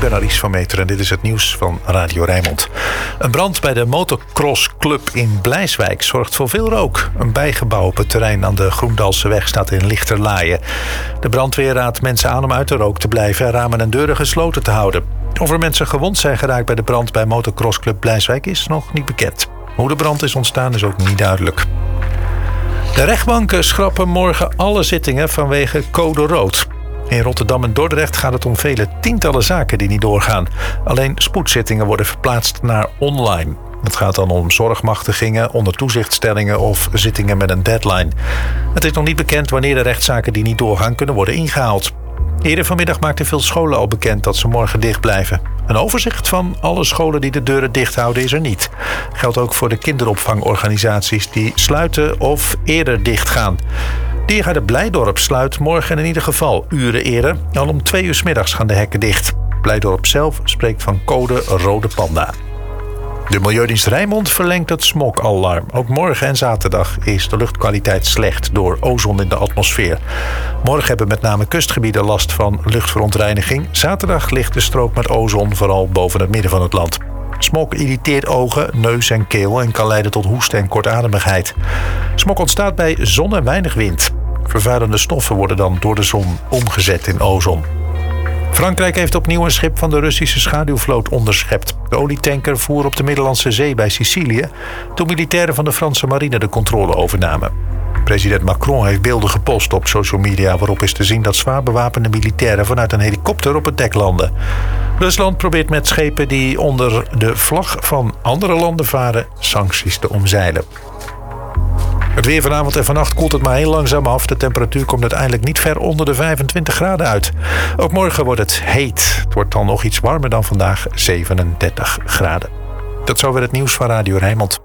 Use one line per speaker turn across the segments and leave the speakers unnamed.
ben Aries van Meteren en dit is het nieuws van Radio Rijnmond. Een brand bij de motocrossclub in Blijswijk zorgt voor veel rook. Een bijgebouw op het terrein aan de Groendalseweg staat in lichterlaaien. De brandweer raadt mensen aan om uit de rook te blijven en ramen en deuren gesloten te houden. Of er mensen gewond zijn geraakt bij de brand bij motocrossclub Blijswijk is nog niet bekend. Hoe de brand is ontstaan is ook niet duidelijk. De rechtbanken schrappen morgen alle zittingen vanwege code rood. In Rotterdam en Dordrecht gaat het om vele tientallen zaken die niet doorgaan. Alleen spoedzittingen worden verplaatst naar online. Het gaat dan om zorgmachtigingen, onder toezichtstellingen of zittingen met een deadline. Het is nog niet bekend wanneer de rechtszaken die niet doorgaan kunnen worden ingehaald. Eerder vanmiddag maakten veel scholen al bekend dat ze morgen dicht blijven. Een overzicht van alle scholen die de deuren dicht houden is er niet. Geldt ook voor de kinderopvangorganisaties die sluiten of eerder dichtgaan. Diergaarde Blijdorp sluit morgen in ieder geval uren eerder. Al om 2 uur 's middags gaan de hekken dicht. Blijdorp zelf spreekt van code rode panda. De Milieudienst Rijnmond verlengt het smogalarm. Ook morgen en zaterdag is de luchtkwaliteit slecht door ozon in de atmosfeer. Morgen hebben met name kustgebieden last van luchtverontreiniging. Zaterdag ligt de strook met ozon vooral boven het midden van het land. Smog irriteert ogen, neus en keel en kan leiden tot hoesten en kortademigheid. Smog ontstaat bij zon en weinig wind. Vervuilende stoffen worden dan door de zon omgezet in ozon. Frankrijk heeft opnieuw een schip van de Russische schaduwvloot onderschept. De olietanker voer op de Middellandse Zee bij Sicilië toen militairen van de Franse marine de controle overnamen. President Macron heeft beelden gepost op social media waarop is te zien dat zwaar bewapende militairen vanuit een helikopter op het dek landen. Rusland probeert met schepen die onder de vlag van andere landen varen sancties te omzeilen. Het weer vanavond en vannacht koelt het maar heel langzaam af. De temperatuur komt uiteindelijk niet ver onder de 25 graden uit. Ook morgen wordt het heet. Het wordt dan nog iets warmer dan vandaag, 37 graden. Tot zover het nieuws van Radio Rijnmond.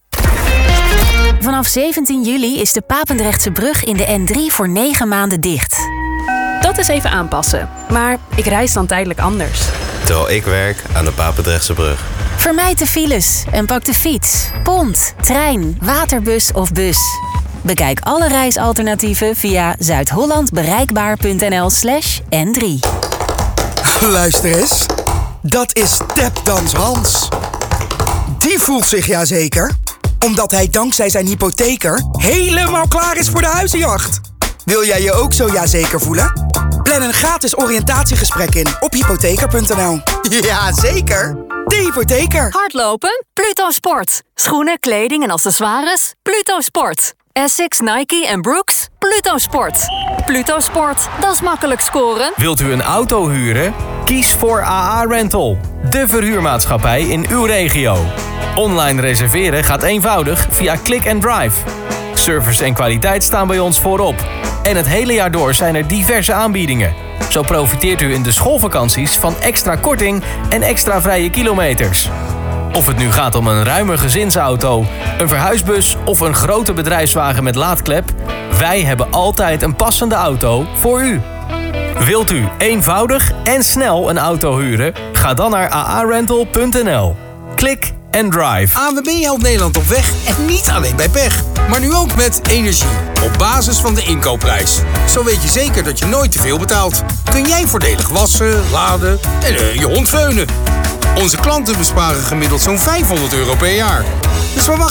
Vanaf 17 juli is de Papendrechtse brug in de N3 voor 9 maanden dicht.
Dat is even aanpassen, maar ik reis dan tijdelijk anders.
Terwijl ik werk aan de Papendrechtse brug.
Vermijd de files en pak de fiets, pont, trein, waterbus of bus. Bekijk alle reisalternatieven via zuidhollandbereikbaar.nl/N3.
Luister eens, dat is Tapdans Hans. Die voelt zich jazeker, omdat hij dankzij zijn hypotheker helemaal klaar is voor de huizenjacht. Wil jij je ook zo jazeker voelen? Plan een gratis oriëntatiegesprek in op hypotheker.nl. Jazeker, de hypotheker.
Hardlopen? Pluto Sport. Schoenen, kleding en accessoires? Pluto Sport. Essex, Nike en Brooks? Pluto Sport. Pluto Sport, dat is makkelijk scoren.
Wilt u een auto huren? Kies voor AA Rental, de verhuurmaatschappij in uw regio. Online reserveren gaat eenvoudig via Click and Drive. Service en kwaliteit staan bij ons voorop. En het hele jaar door zijn er diverse aanbiedingen. Zo profiteert u in de schoolvakanties van extra korting en extra vrije kilometers. Of het nu gaat om een ruime gezinsauto, een verhuisbus of een grote bedrijfswagen met laadklep, wij hebben altijd een passende auto voor u. Wilt u eenvoudig en snel een auto huren? Ga dan naar aarental.nl. Klik and drive.
ANWB helpt Nederland op weg en niet alleen bij pech. Maar nu ook met energie. Op basis van de inkoopprijs. Zo weet je zeker dat je nooit te veel betaalt. Kun jij voordelig wassen, laden en je hond veunen. Onze klanten besparen gemiddeld zo'n €500 per jaar. Dus waar wacht